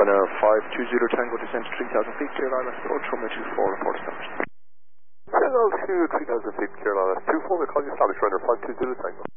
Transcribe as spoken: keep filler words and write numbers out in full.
Ryanair five two zero Tango, descent to three thousand feet, clear Island, approach runway two four, report established. Hello to three thousand feet, Carolina two four, we call you established, Ryanair five two zero Tango.